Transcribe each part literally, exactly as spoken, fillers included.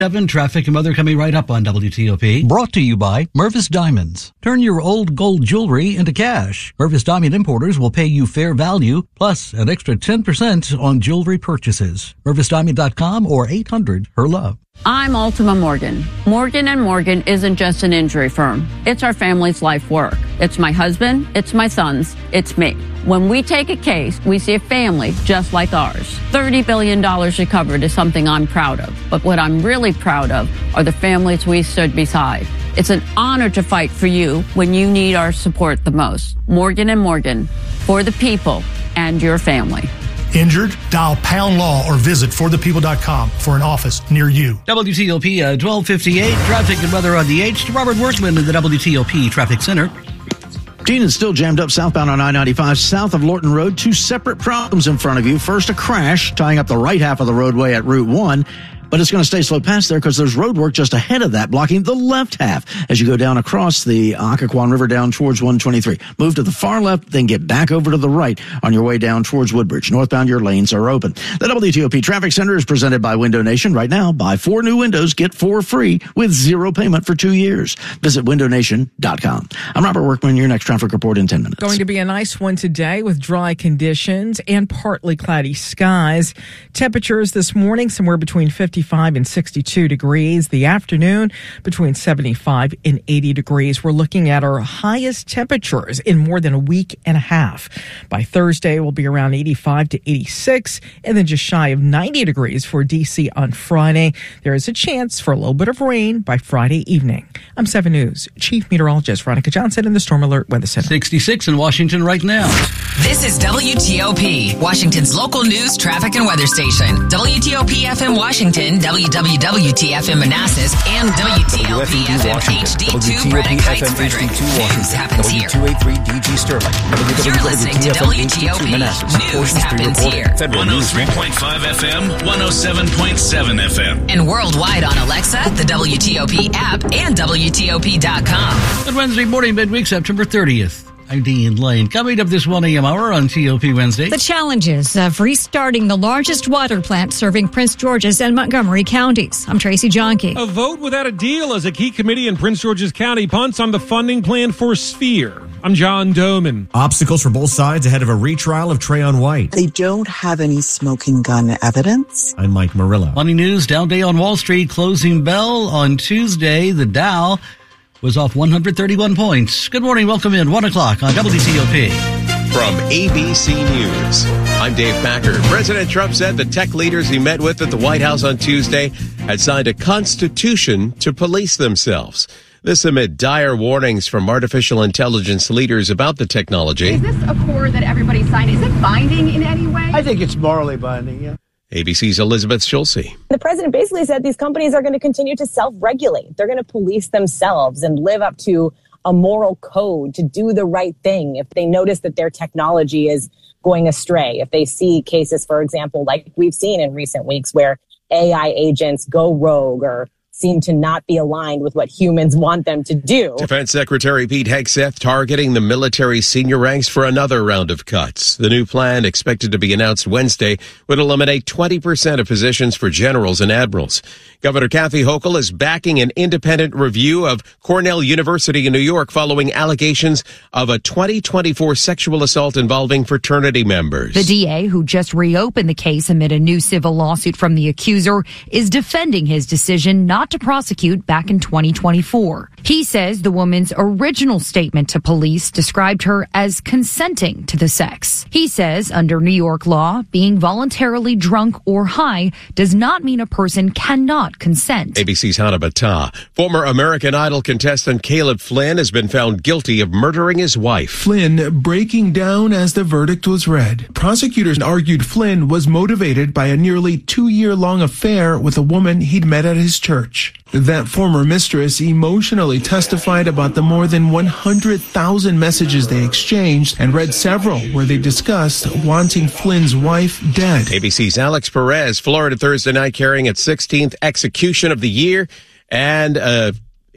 Seven traffic and weather coming right up on W T O P. Brought to you by Mervis Diamonds. Turn your old gold jewelry into cash. Mervis Diamond Importers will pay you fair value plus an extra ten percent on jewelry purchases. Mervis Diamond dot com or eight hundred her love. I'm Ultima Morgan. Morgan and Morgan isn't just an injury firm. It's our family's life work. It's my husband, it's my sons, it's me. When we take a case, we see a family just like ours. thirty billion dollars recovered is something I'm proud of. But what I'm really proud of are the families we stood beside. It's an honor to fight for you when you need our support the most. Morgan and Morgan, for the people and your family. Injured? Dial Pound Law or visit for the people dot com for an office near you. W T O P uh, twelve fifty-eight, traffic and weather on the H. Robert Workman in the W T O P Traffic Center. Gene is still jammed up southbound on I ninety-five, south of Lorton Road. Two separate problems in front of you. First, a crash tying up the right half of the roadway at Route one. But it's going to stay slow past there because there's road work just ahead of that, blocking the left half as you go down across the Occoquan River down towards one twenty-three. Move to the far left, then get back over to the right on your way down towards Woodbridge. Northbound, your lanes are open. The W T O P Traffic Center is presented by Window Nation. Right now, buy four new windows, get four free with zero payment for two years. Visit window nation dot com. I'm Robert Workman, your next traffic report in ten minutes. Going to be a nice one today with dry conditions and partly cloudy skies. Temperatures this morning somewhere between fifty-five and sixty-two degrees. The afternoon between seventy-five and eighty degrees. We're looking at our highest temperatures in more than a week and a half. By Thursday, we'll be around eighty-five to eighty-six and then just shy of ninety degrees for D C on Friday. There is a chance for a little bit of rain by Friday evening. I'm seven News Chief Meteorologist Veronica Johnson in the Storm Alert Weather Center. sixty-six in Washington right now. This is W T O P, Washington's local news, traffic, and weather station. W T O P F M Washington, W W W T F M Manassas, and W T L P F M H D two Braddock Heights, Frederick. News happens here. W two eighty-three D G Sterling. You're listening to W T O P. News happens here. one oh three point five F M, one oh seven point seven F M. And worldwide on Alexa, the W T O P app, and W T O P dot com. Good Wednesday morning, midweek, September thirtieth. I'm Dean Lane. Coming up this one a.m. hour on T O P Wednesday. The challenges of restarting the largest water plant serving Prince George's and Montgomery counties. I'm Tracy Jonke. A vote without a deal as a key committee in Prince George's County punts on the funding plan for Sphere. I'm John Doman. Obstacles for both sides ahead of a retrial of Trayon White. They don't have any smoking gun evidence. I'm Mike Murillo. Money news, down day on Wall Street, closing bell on Tuesday. The Dow was off one hundred thirty-one points. Good morning. Welcome in. one o'clock on W T O P. From A B C News, I'm Dave Packer. President Trump said the tech leaders he met with at the White House on Tuesday had signed a constitution to police themselves. This amid dire warnings from artificial intelligence leaders about the technology. Is this accord that everybody signed? Is it binding in any way? I think it's morally binding, yeah. A B C's Elizabeth Schulze. The president basically said these companies are going to continue to self-regulate. They're going to police themselves and live up to a moral code to do the right thing if they notice that their technology is going astray. If they see cases, for example, like we've seen in recent weeks where A I agents go rogue or seem to not be aligned with what humans want them to do. Defense Secretary Pete Hegseth targeting the military senior ranks for another round of cuts. The new plan, expected to be announced Wednesday, would eliminate twenty percent of positions for generals and admirals. Governor Kathy Hochul is backing an independent review of Cornell University in New York following allegations of a twenty twenty-four sexual assault involving fraternity members. The D A, who just reopened the case amid a new civil lawsuit from the accuser, is defending his decision not to prosecute back in twenty twenty-four. He says the woman's original statement to police described her as consenting to the sex. He says under New York law, being voluntarily drunk or high does not mean a person cannot consent. A B C's Hannah Battah. Former American Idol contestant Caleb Flynn has been found guilty of murdering his wife. Flynn breaking down as the verdict was read. Prosecutors argued Flynn was motivated by a nearly two-year-long affair with a woman he'd met at his church. That former mistress emotionally testified about the more than one hundred thousand messages they exchanged and read several where they discussed wanting Flynn's wife dead. A B C's Alex Perez, Florida Thursday night carrying its sixteenth execution of the year, and uh,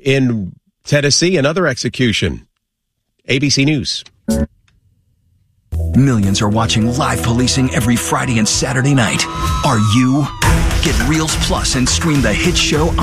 in Tennessee, another execution. A B C News. Millions are watching live policing every Friday and Saturday night. Are you? Get Reels Plus and stream the hit show